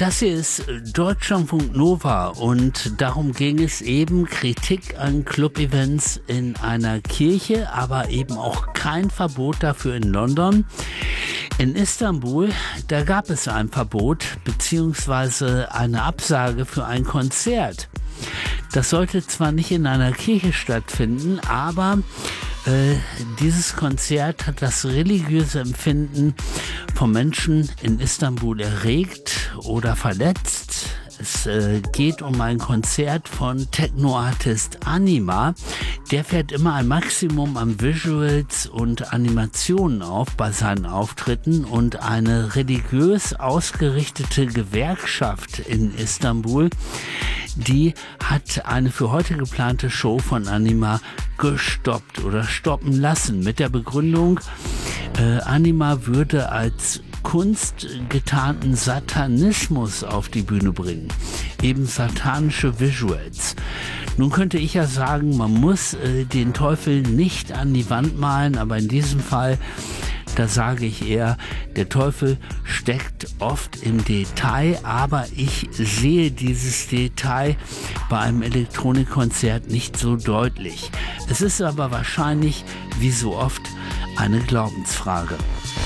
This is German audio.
Das hier ist Deutschlandfunk Nova und darum ging es eben, Kritik an Club-Events in einer Kirche, aber eben auch kein Verbot dafür in London. In Istanbul, da gab es ein Verbot bzw. eine Absage für ein Konzert. Das sollte zwar nicht in einer Kirche stattfinden, aber dieses Konzert hat das religiöse Empfinden von Menschen in Istanbul erregt oder verletzt. Es geht um ein Konzert von Techno-Artist Anima. Der fährt immer ein Maximum an Visuals und Animationen auf bei seinen Auftritten, und eine religiös ausgerichtete Gewerkschaft in Istanbul, die hat eine für heute geplante Show von Anima gestoppt oder stoppen lassen mit der Begründung, Anima würde als kunstgetarnten Satanismus auf die Bühne bringen, eben satanische Visuals. Nun könnte ich ja sagen, man muss den Teufel nicht an die Wand malen, aber in diesem Fall, da sage ich eher, der Teufel steckt oft im Detail, aber ich sehe dieses Detail bei einem Elektronikkonzert nicht so deutlich. Es ist aber wahrscheinlich, wie so oft, eine Glaubensfrage.